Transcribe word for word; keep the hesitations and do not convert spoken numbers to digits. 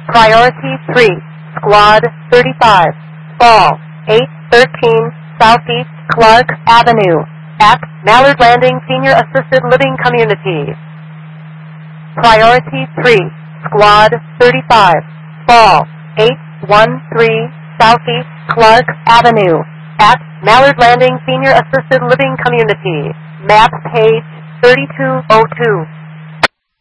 Priority three, Squad thirty-five, Fall eight thirteen Southeast Clark Avenue, at Mallard Landing Senior Assisted Living Community. Priority three, Squad thirty-five, Fall eight one three Southeast Clark Avenue, at Mallard Landing Senior Assisted Living Community. Map page thirty-two oh two.